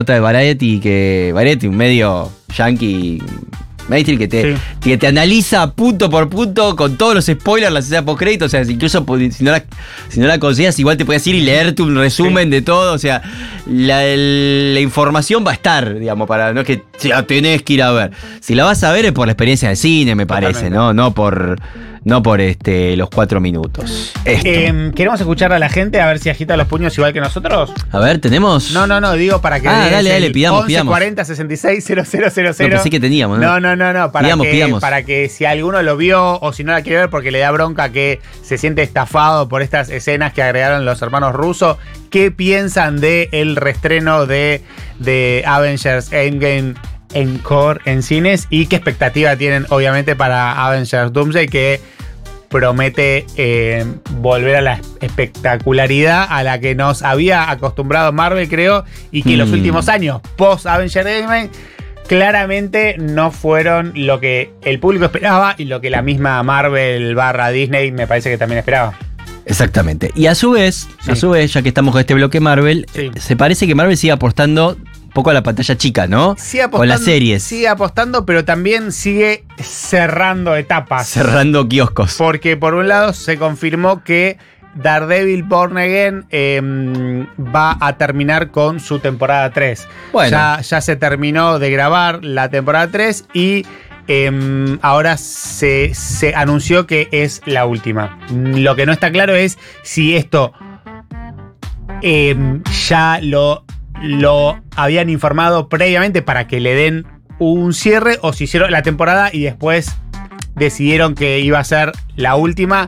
de Variety, un medio yankee mainstream que te analiza punto por punto con todos los spoilers, las escenas post-crédito. O sea, incluso si no la consideras, igual te puedes ir y leerte un resumen de todo. O sea, la información va a estar, digamos, no es que la tenés que ir a ver. Si la vas a ver es por la experiencia del cine, me parece, ¿no? No por los 4 minutos. ¿Queremos escuchar a la gente a ver si agita los puños igual que nosotros? A ver, ¿tenemos? No, digo para que dale, pidamos. 40 66 000. No, pensé que teníamos, ¿no? No, para que si alguno lo vio o si no la quiere ver porque le da bronca que se siente estafado por estas escenas que agregaron los hermanos Russo, ¿qué piensan del reestreno de Avengers Endgame Encore en cines y qué expectativa tienen obviamente para Avengers Doomsday, que promete volver a la espectacularidad a la que nos había acostumbrado Marvel, creo, y que los últimos años post Avengers Endgame claramente no fueron lo que el público esperaba y lo que la misma Marvel / Disney me parece que también esperaba. Exactamente. Y a su vez, ya que estamos con este bloque Marvel, se parece que Marvel sigue apostando un poco a la pantalla chica, ¿no? Con las series. Sigue apostando, pero también sigue cerrando etapas. Cerrando kioscos. Porque por un lado se confirmó que Daredevil Born Again va a terminar con su temporada 3. Bueno. Ya se terminó de grabar la temporada 3 y ahora se anunció que es la última. Lo que no está claro es si esto ya lo habían informado previamente para que le den un cierre o si hicieron la temporada y después decidieron que iba a ser la última.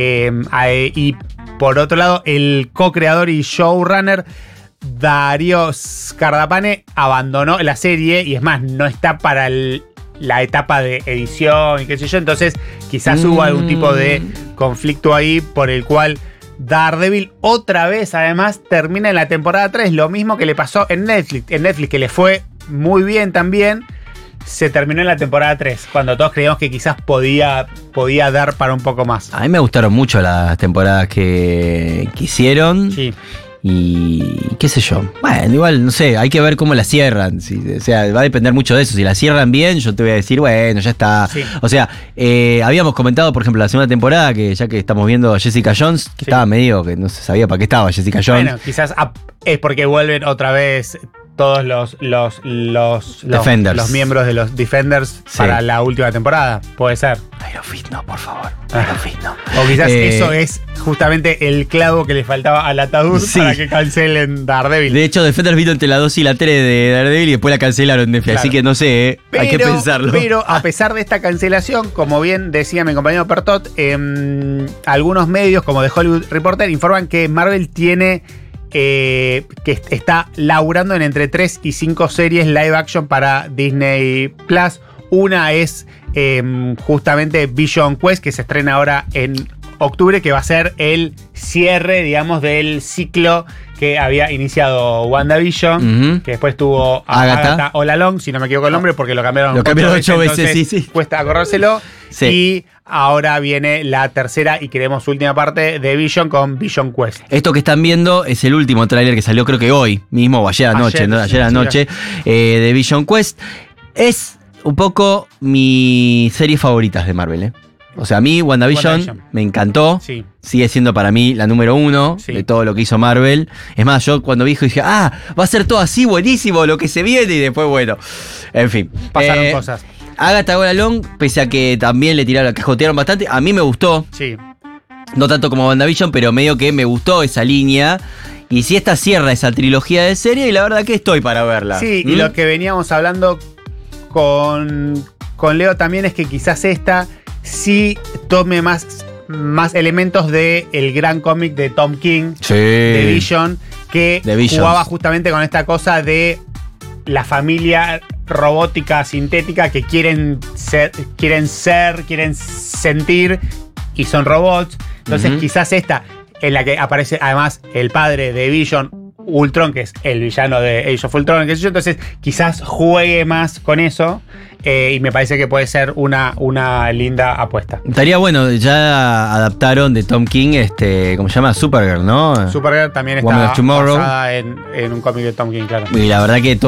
Y por otro lado, el co-creador y showrunner Darío Scardapane abandonó la serie y es más, no está para la etapa de edición y qué sé yo. Entonces quizás hubo algún tipo de conflicto ahí por el cual Daredevil otra vez además termina en la temporada 3. Lo mismo que le pasó en Netflix. En Netflix, que le fue muy bien también, se terminó en la temporada 3, cuando todos creíamos que quizás podía dar para un poco más. A mí me gustaron mucho las temporadas que hicieron. Sí. Y qué sé yo. Bueno, igual, no sé, hay que ver cómo la cierran. O sea, va a depender mucho de eso. Si la cierran bien, yo te voy a decir, bueno, ya está. Sí. O sea, habíamos comentado, por ejemplo, la segunda temporada, que ya que estamos viendo a Jessica Jones, que estaba medio que no se sabía para qué estaba Jessica Jones. Bueno, quizás es porque vuelven otra vez todos los Defenders. Los miembros de los Defenders para la última temporada. Puede ser. Iron Fist no, por favor. Iron Fist no. O quizás eso es justamente el clavo que le faltaba al ataúd para que cancelen Daredevil. De hecho, Defenders vino entre la 2 y la 3 de Daredevil y después la cancelaron Netflix. Claro. Así que no sé, hay que pensarlo. Pero a pesar de esta cancelación, como bien decía mi compañero Pertot, algunos medios como The Hollywood Reporter informan que Marvel tiene que está laburando en entre 3 y 5 series live action para Disney Plus. Una es justamente Vision Quest, que se estrena ahora en octubre, que va a ser el cierre, digamos, del ciclo que había iniciado WandaVision, que después tuvo Agatha All Along, si no me equivoco el nombre, porque lo cambiaron 8 veces, sí. Cuesta acordárselo. Sí. Y ahora viene la tercera y queremos última parte de Vision con Vision Quest. Esto que están viendo es el último tráiler que salió, creo que hoy mismo o ayer anoche, de Vision Quest. Es un poco mi serie favorita de Marvel, O sea, a mí WandaVision me encantó. Sí. Sigue siendo para mí la número 1 de todo lo que hizo Marvel. Es más, yo cuando vi dije, va a ser todo así buenísimo lo que se viene. Y después, bueno, en fin. Pasaron cosas. Agatha All Along, pese a que también le cajotearon bastante, a mí me gustó. Sí. No tanto como WandaVision, pero medio que me gustó esa línea. Y si esta cierra esa trilogía de serie, y la verdad que estoy para verla. Sí, y lo que veníamos hablando con Leo también es que quizás esta sí tome más elementos del gran cómic de Tom King, de Vision, que jugaba justamente con esta cosa de la familia robótica, sintética, que quieren sentir y son robots. Entonces quizás esta, en la que aparece además el padre de Vision, Ultron, que es el villano de Age of Ultron, qué sé yo, entonces quizás juegue más con eso. Y me parece que puede ser una linda apuesta. Estaría bueno, ya adaptaron de Tom King, ¿cómo se llama? Supergirl, ¿no? Supergirl también está basada en un cómic de Tom King, claro. Y la verdad que